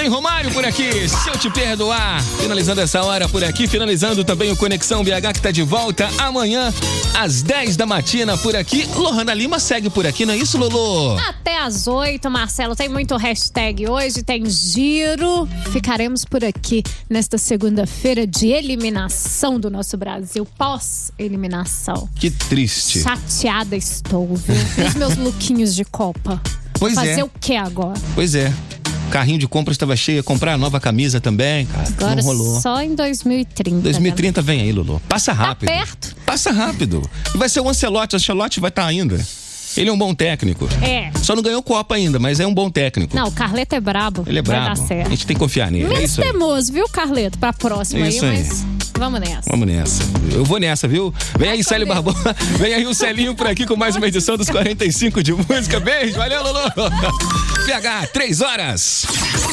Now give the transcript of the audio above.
Tem Romário por aqui, se eu te perdoar. Finalizando essa hora por aqui, finalizando também o Conexão BH, que tá de volta amanhã às 10 da matina por aqui. Lohana Lima segue por aqui, não é isso, Lolo? Até às 8, Marcelo. Tem muito hashtag hoje, tem giro. Ficaremos por aqui nesta segunda-feira de eliminação do nosso Brasil, pós-eliminação. Que triste. Chateada estou, viu? E os meus lookinhos de Copa? Pois Fazer é. o que agora? Pois é. Carrinho de compras estava cheio, comprar a nova camisa também, cara. Agora não rolou. só em 2030. 2030 vem aí, Lulu. Passa rápido. Tá perto. Passa rápido. E vai ser o Ancelotti. O Ancelotti vai estar ainda. Ele é um bom técnico. É. Só não ganhou Copa ainda, mas é um bom técnico. Não, o Carleto é brabo. Ele é brabo. Vai dar certo. A gente tem que confiar nele. Menos é isso aí. teimoso, viu, Carleto? Pra próxima Isso aí, aí. mas vamos nessa. Vamos nessa. Eu vou nessa, viu? Vem aí, Célio Barbosa. Vem aí o Celinho por aqui com mais uma edição dos 45 de música. Beijo, valeu, Lulu. PH, 3 horas.